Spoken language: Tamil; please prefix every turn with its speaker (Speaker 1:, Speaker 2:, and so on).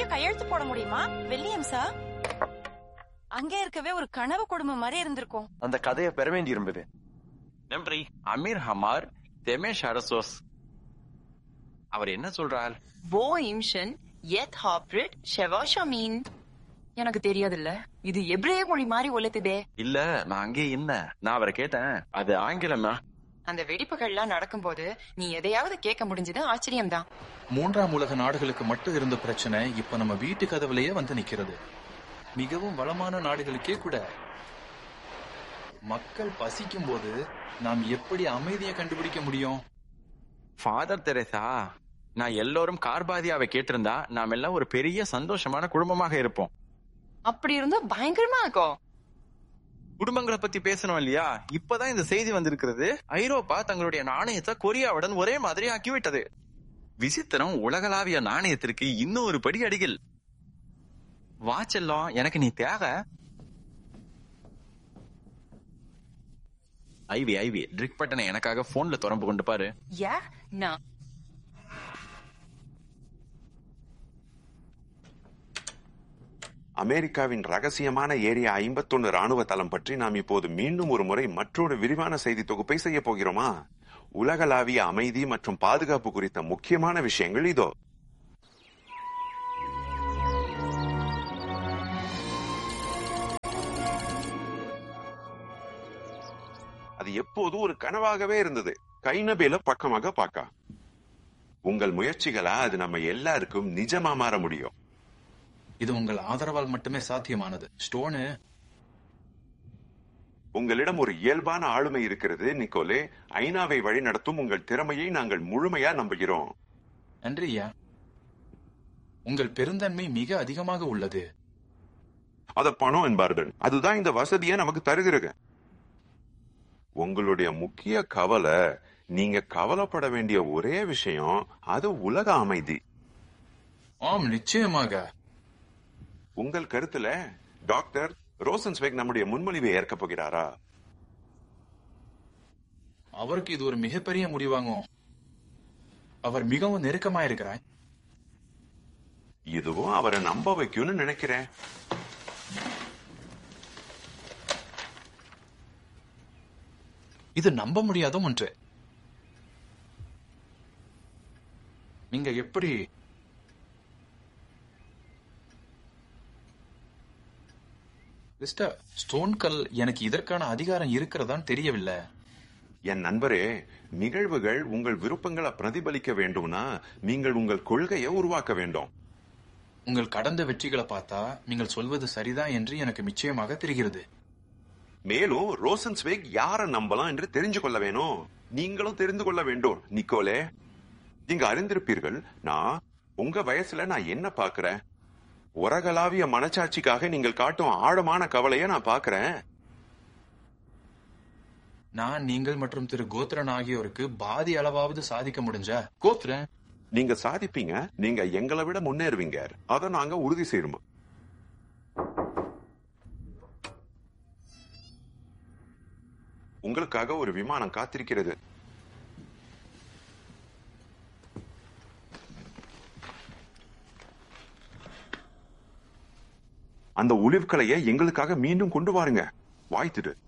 Speaker 1: கையெழுத்து போட முடியுமா? வில்லியம் சார், அங்கே இருக்கவே ஒரு கனவு குடும்பம் மாதிரி இருந்திருக்கும்.
Speaker 2: அந்த கதையை பெற வேண்டி இருந்தது.
Speaker 3: நன்றி. அமீர் ஹமார் தெமேஷ் அரசோஸ். அவர் என்ன சொல்றார்?
Speaker 4: Wo imschen yet hoprit shevashamin. எனக்கு தெரியாதுல்ல, இது எபிரேய மொழி மாதிரி ஒலிக்குதே.
Speaker 3: இல்ல, நான் அங்கே என்ன, நான் அவரை கேட்டேன். அது ஆங்கிலமா?
Speaker 4: அந்த வெடிப்புகள்லாம் நடக்கும்போது நீ எதையாவது கேட்க முடிஞ்சது ஆச்சரியம்தான்.
Speaker 5: 3ஆம் உலக நாடுகளுக்கு மட்டும் இருந்த பிரச்சனை இப்ப நம்ம வீட்டு கதவுலயே வந்து நிக்கிறது. மிகவும் வளமான நாடுகளுக்கே கூட. மக்கள் பசிக்கும் போது நாம் எப்படி அமைதியை கண்டுபிடிக்க முடியும்?
Speaker 3: ஃபாதர் தெரேசா, நான் எல்லோரும் கார்பாதியாவை கேட்டிருந்தா நாம் எல்லாம் ஒரு பெரிய சந்தோஷமான குடும்பமாக இருப்போம்.
Speaker 4: அப்படி இருந்தா பயங்கரமா இருக்கும்.
Speaker 3: குடும்பங்களை பத்தி பேசணும் இல்லையா? இப்பதான் இந்த செய்தி வந்திருக்கிறது. ஐரோப்பா தங்களுடைய நாணயத்தை கொரியாவுடன் ஒரே மாதிரி ஆக்கிவிட்டது. விசித்திரம், உலகளாவிய நாணயத்திற்கு இன்னும் ஒரு படி அடிகள். வாச்செல்லாம் எனக்கு நீ தேவை. ஐவி ட்ரிக் பட்டனை எனக்காக போன்ல தொடர்பு கொண்டு பாரு.
Speaker 4: யா நான்
Speaker 6: அமெரிக்காவின் ரகசியமான ஏரியா 51 ராணுவ தளம் பற்றி நாம் இப்போது மீண்டும் ஒரு முறை மற்றொரு விரிவான செய்தி தொகுப்பை செய்ய போகிறோமா? உலகளாவிய அமைதி மற்றும் பாதுகாப்பு குறித்த முக்கியமான விஷயங்கள் இதோ. அது எப்போதும் ஒரு கனவாகவே இருந்தது. கைநபேல பக்கமாக பார்க்க. உங்கள் முயற்சிகளா அது நம்ம எல்லாருக்கும் நிஜமா மாற முடியும்.
Speaker 5: இது உங்கள் ஆதரவால் மட்டுமே சாத்தியமானது. ஸ்டோனு,
Speaker 6: உங்களிடம் ஒரு இயல்பான ஆளுமை இருக்கிறது நிக்கோலே. ஐநாவை வழி நடத்தும் உங்கள் திறமையை நாங்கள் முழுமையா நம்புகிறோம்.
Speaker 5: நன்றியா. உங்கள் பெருந்தன்மை மிக அதிகமாக உள்ளது.
Speaker 6: அத பணம் என்பார்கள். அதுதான் இந்த வசதியை நமக்கு தருகிறது. உங்களுடைய முக்கிய கவலை, நீங்க கவலைப்பட வேண்டிய ஒரே விஷயம் அது உலக அமைதி.
Speaker 5: ஆம், நிச்சயமாக.
Speaker 6: உங்கள் கருத்துல டாக்டர் ரோசன்ஸ்வேக் நம்முடைய முன்மொழிவை ஏற்கப் போகிறாரா?
Speaker 5: அவருக்கு இது ஒரு மிகப்பெரிய முடிவாகும். அவர் மிகவும் நெருக்கமா இருக்கிறார்.
Speaker 6: இதுவும் அவரை நம்ப வைக்கும்னு நினைக்கிறேன்.
Speaker 5: இது நம்ப முடியாத ஒன்று. நீங்க எப்படி மிஸ்டர் ஸ்டோன்கல், எனக்கு இதற்கான அதிகாரம் இருக்கிறதான்னு தெரியவில்லை.
Speaker 6: என் நண்பரே, நிகழ்வுகள் உங்கள் விருப்பங்களை பிரதிபலிக்க வேண்டும்னா நீங்கள் உங்கள் கொள்கையை உருவாக்க வேண்டும்.
Speaker 5: உங்கள் கடந்த வெற்றிகளை பார்த்தா நீங்கள் சொல்வது சரிதான் என்று எனக்கு நிச்சயமாக தெரிகிறது.
Speaker 6: மேலும் ரோசன்ஸ்வேக் யாரை நம்பலாம் என்று தெரிஞ்சு கொள்ள வேணும். நீங்களும் தெரிந்து கொள்ள வேண்டும் நிக்கோலே. நீங்க அறிந்திருப்பீர்கள், நான் உங்க வயசுல நான் என்ன பாக்குறேன். உலகளாவிய மனச்சாட்சிக்காக நீங்கள் காட்டும் ஆழமான கவலையை நான் பாக்குறேன்.
Speaker 5: நான் நீங்கள் மற்றும் திரு கோத்ரன் ஆகியோருக்கு பாதி அளவாவது சாதிக்க முடிஞ்சா கோத்ரன்.
Speaker 6: நீங்க சாதிப்பீங்க. நீங்க எங்களை விட முன்னேறுவீங்க. அதை நாங்க உறுதி செய்யணும். உங்களுக்காக ஒரு விமானம் காத்திருக்கிறது. அந்த ஒலிவ் கலையை எங்களுக்காக மீண்டும் கொண்டு வாருங்க. வாய்த்துடு.